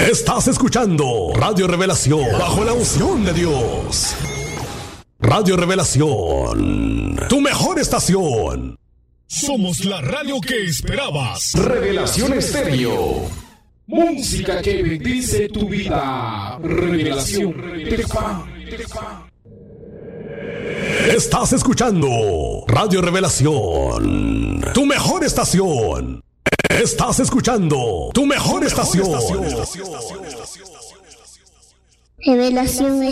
Estás escuchando Radio Revelación bajo la unción de Dios. Radio Revelación, tu mejor estación. Somos la radio que esperabas. Revelación Estéreo. Música que bendice tu vida. Revelación. Estás escuchando Radio Revelación, tu mejor estación. Estás escuchando tu mejor estación. Revelación